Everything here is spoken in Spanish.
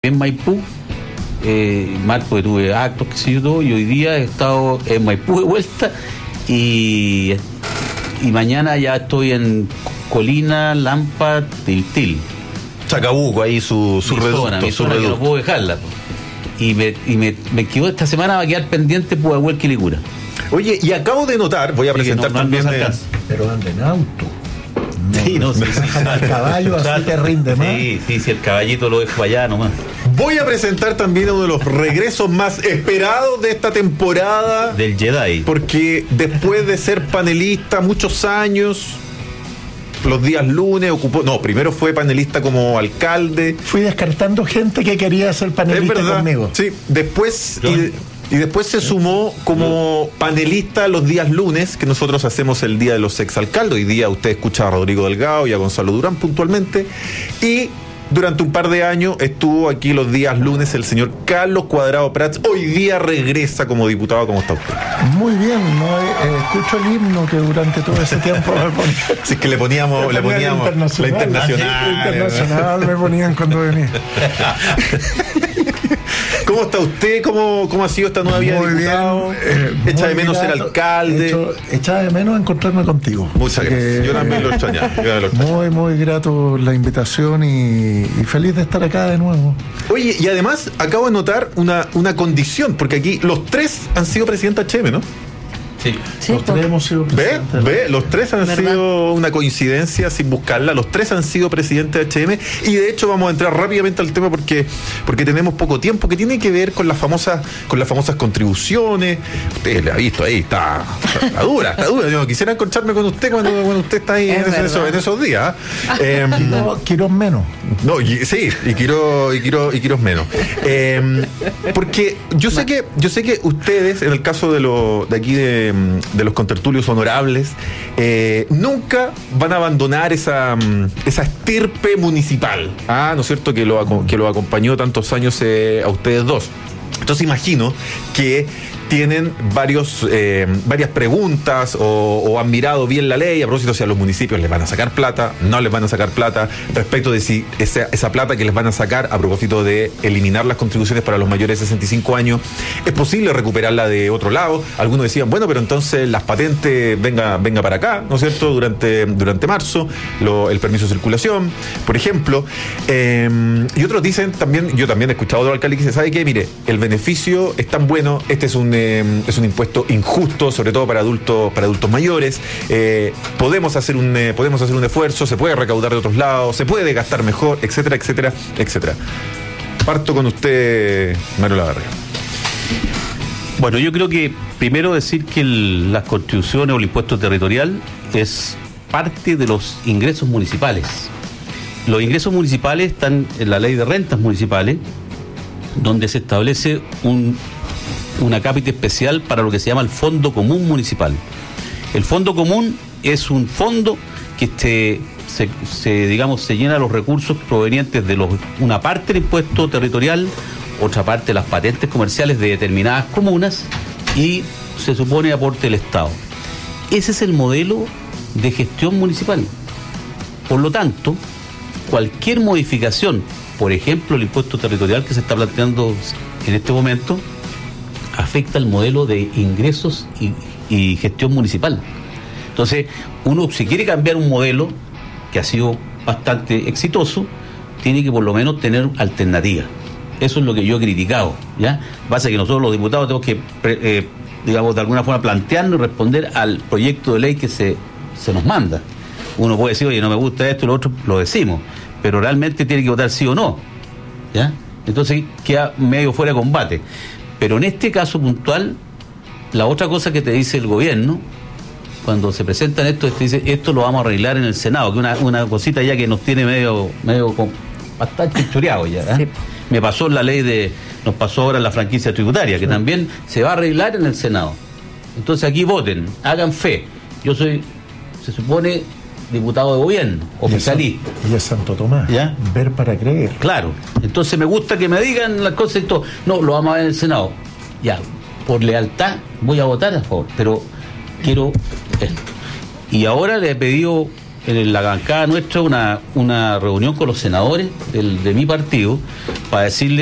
en Maipú, marco que tuve actos, qué sé yo, todo, y hoy día he estado en Maipú de vuelta y mañana ya estoy en Colina, Lampa, Tiltil. Chacabuco, ahí su reducto. Mi zona, que no puedo dejarla. Y me quedo esta semana, va a quedar pendiente Pudahuel, Quilicura. Oye, y acabo de notar, voy a presentar también... Pero anda en auto. Sí, no sé. El caballo así te rinde más. Sí, el caballito lo dejo allá nomás. Voy a presentar también uno de los regresos más esperados de esta temporada. Del Jedi. Porque después de ser panelista muchos años, los días lunes ocupó... No, primero fue panelista como alcalde. Fui descartando gente que quería ser panelista conmigo. Sí, después... Y después se sumó como panelista los días lunes, que nosotros hacemos el día de los exalcaldes. Hoy día usted escucha a Rodrigo Delgado y a Gonzalo Durán puntualmente. Y durante un par de años estuvo aquí los días lunes el señor Carlos Cuadrado Prats. Hoy día regresa como diputado. ¿Cómo está usted? Muy bien, escucho el himno que durante todo ese tiempo me ponían. Si es que le poníamos la internacional me ponían cuando venía. ¿Cómo está usted? ¿Cómo ha sido esta nueva vida de diputado? ¿Echa de menos ser alcalde? Echa de menos encontrarme contigo. Muchas gracias. Yo también lo extrañaba. Muy grato la invitación y feliz de estar acá de nuevo. Oye, y además acabo de notar una condición, porque aquí los tres han sido presidentes HM, ¿no? Sí, los tres hemos sido presidentes. Los tres han sido una coincidencia sin buscarla. Los tres han sido presidentes de HM y de hecho vamos a entrar rápidamente al tema porque tenemos poco tiempo, que tiene que ver con las famosas contribuciones. Usted le ha visto ahí, está dura. Yo quisiera encontrarme con usted cuando usted está ahí en esos días. Quiero menos. No, sí, y quiero menos. Porque yo sé que ustedes, en el caso de aquí de los contertulios honorables, nunca van a abandonar esa estirpe municipal, ¿no es cierto? Que lo acompañó tantos años a ustedes dos. Entonces imagino que tienen varias preguntas o han mirado bien la ley a propósito si a los municipios les van a sacar plata, no les van a sacar plata, respecto de si esa plata que les van a sacar a propósito de eliminar las contribuciones para los mayores de 65 años, es posible recuperarla de otro lado. Algunos decían, bueno, pero entonces las patentes venga para acá, ¿no es cierto? Durante marzo, el permiso de circulación, por ejemplo. Y otros dicen también, yo también he escuchado a otro alcalde que dice, ¿sabe qué? Mire, el beneficio es tan bueno, este es un impuesto injusto, sobre todo para adultos mayores. Podemos hacer un esfuerzo, se puede recaudar de otros lados, se puede gastar mejor, etcétera, etcétera, etcétera. Parto con usted, Mario Lavarria. Bueno, yo creo que primero decir que las contribuciones o el impuesto territorial es parte de los ingresos municipales. Los ingresos municipales están en la ley de rentas municipales, donde se establece una cápita especial para lo que se llama el Fondo Común Municipal. El Fondo Común es un fondo que se llena los recursos provenientes de una parte del impuesto territorial, otra parte las patentes comerciales de determinadas comunas y se supone aporte del Estado. Ese es el modelo de gestión municipal. Por lo tanto, cualquier modificación, por ejemplo el impuesto territorial que se está planteando en este momento, afecta el modelo de ingresos y gestión municipal. Entonces, uno, si quiere cambiar un modelo que ha sido bastante exitoso, tiene que por lo menos tener alternativa. Eso es lo que yo he criticado, ¿ya? Pasa que nosotros los diputados tenemos que, de alguna forma plantearnos y responder al proyecto de ley que se nos manda. Uno puede decir, oye, no me gusta esto y lo otro, lo decimos, pero realmente tiene que votar sí o no, ¿ya? Entonces queda medio fuera de combate. Pero en este caso puntual, la otra cosa que te dice el gobierno, cuando se presentan esto, te dice, esto lo vamos a arreglar en el Senado, que una cosita ya que nos tiene medio bastante choreado ya. Sí. Nos pasó ahora la franquicia tributaria, que también se va a arreglar en el Senado. Entonces aquí voten, hagan fe. Yo soy, se supone, diputado de gobierno, oficialista. Y es Santo Tomás, ¿ya? Ver para creer. Claro, entonces me gusta que me digan las cosas y todo. No, lo vamos a ver en el Senado. Ya, por lealtad voy a votar a favor, pero quiero esto. Y ahora le he pedido en la bancada nuestra una reunión con los senadores de mi partido para decirle